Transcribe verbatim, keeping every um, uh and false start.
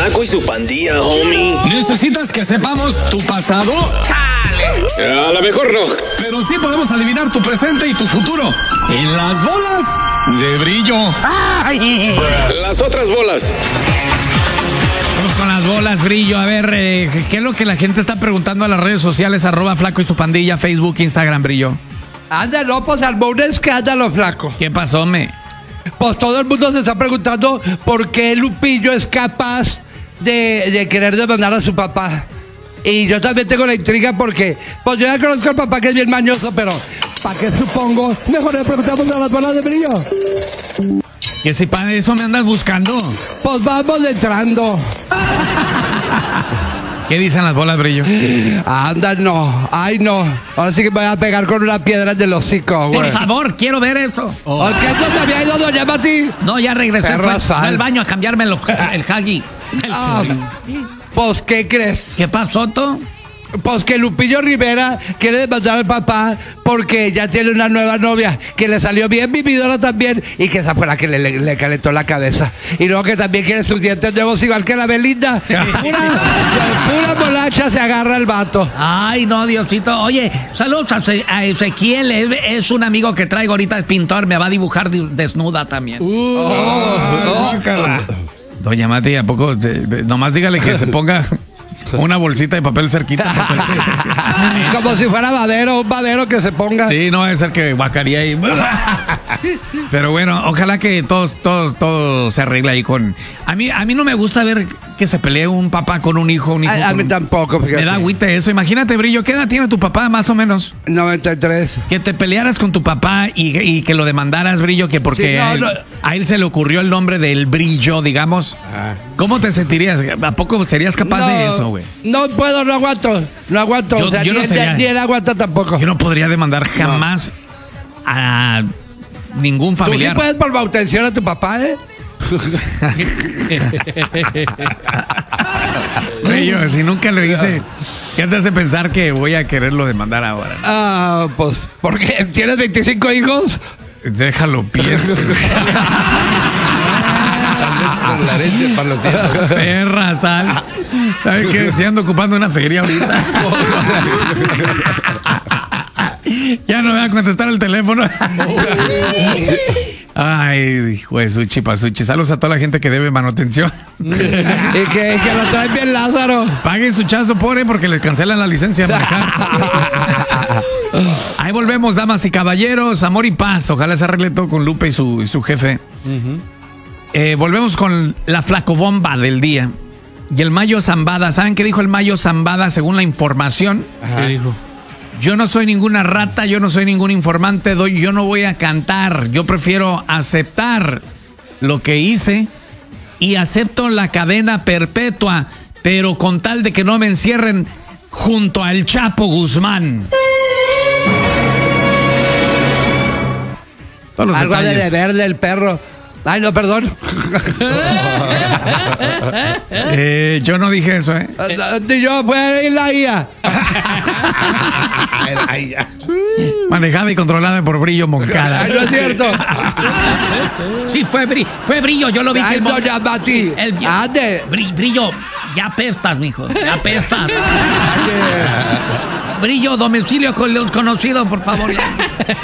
Flaco y su pandilla, homie. ¿Necesitas que sepamos tu pasado? ¡Chale! A lo mejor no. Pero sí podemos adivinar tu presente y tu futuro. En las bolas de brillo. ¡Ay! Las otras bolas. Vamos con las bolas, brillo. A ver, eh, ¿qué es lo que la gente está preguntando a las redes sociales? Arroba Flaco y su pandilla, Facebook, Instagram, brillo. Anda, no, pues armó un escándalo, Flaco. ¿Qué pasó, me? Pues todo el mundo se está preguntando por qué Lupillo es capaz de, de querer demandar a su papá. Y yo también tengo la intriga porque, pues yo ya conozco al papá que es bien mañoso, pero ¿para qué supongo? Mejor le preguntamos a las bolas de brillo. ¿Que si para eso me andas buscando? Pues vamos entrando. ¿Qué dicen las bolas, brillo? Anda, no. Ay, no. Ahora sí que me voy a pegar con una piedra en el hocico, güey. Por favor, quiero ver eso. ¿O qué no se había ido doña Mati? No, ya regresé. Perra Fue, sal. fue al baño a cambiarme los, el huggy. El Ah, pues, ¿qué crees? ¿Qué pasó, tú? Pues que Lupillo Rivera quiere demandar al papá porque ya tiene una nueva novia que le salió bien vividora también y que esa fue la que le, le, le calentó la cabeza. Y luego que también quiere sus dientes nuevos igual que la Belinda. Pura, pura bolacha se agarra el vato. Ay, no, Diosito. Oye, saludos a, Ce- a Ezequiel. Es, es un amigo que traigo ahorita, es pintor. Me va a dibujar di- desnuda también. Uh, oh, oh. Doña Mati, ¿a poco? te- nomás dígale que se ponga una bolsita de papel cerquita. Como si fuera madero, un madero que se ponga. Sí, no va a ser que guacaría ahí. Pero bueno, ojalá que todos, todos, todo se arregle ahí con. A mí, a mí no me gusta ver que se pelee un papá con un hijo, un hijo. A, a con mí un- tampoco, fíjate. Me da agüite eso. Imagínate, Brillo, ¿qué edad tiene tu papá más o menos? noventa y tres. Que te pelearas con tu papá y, y que lo demandaras, Brillo, que porque Sí, no, a, él, no. a él se le ocurrió el nombre del Brillo, digamos. ¿Cómo te sentirías? ¿A poco serías capaz de eso, güey? No puedo, no aguanto. No aguanto. Yo- o sea, yo ni, no él- sería- ni él aguanta tampoco. Yo no podría demandar jamás a ningún Tú sí familiar. puedes por manutención a tu papá, ¿eh? Brillo, si nunca lo hice, ¿qué te hace pensar que voy a quererlo demandar ahora? Ah, pues, ¿por qué? ¿Tienes veinticinco hijos? Déjalo, pienso. Con la leche para los dientes. Perra, sal. ¿Sabes qué? Si ando ocupando una feria ahorita. Ya no me va a contestar el teléfono. Ay, hijo de Suchi Pasuchi. Saludos a toda la gente que debe manutención. Y que, que lo traen bien Lázaro. Paguen su chazo, pobre, porque les cancelan la licencia de manejar. Ahí volvemos, damas y caballeros. Amor y paz. Ojalá se arregle todo con Lupe y su, y su jefe. Eh, volvemos con la flacobomba del día. Y el Mayo Zambada. ¿Saben qué dijo el Mayo Zambada según la información? ¿Qué dijo? Yo no soy ninguna rata, yo no soy ningún informante, doy- yo no voy a cantar. Yo prefiero aceptar lo que hice y acepto la cadena perpetua, pero con tal de que no me encierren junto al Chapo Guzmán. Todos los Algo ha de detalles. deberle el perro. Ay, no, perdón. Eh, yo no dije eso, ¿eh? Ni yo, fue la I A. Ay, ya. Manejada y controlada por Brillo Moncada. Ay, no es cierto. Sí, fue, bri- fue Brillo, yo lo vi. Ay, que- doña Mati. El- Ande. Bri- Brillo, ya apestas, mijo, ya apestas. Brillo, domicilio con desconocido, por favor. Ya.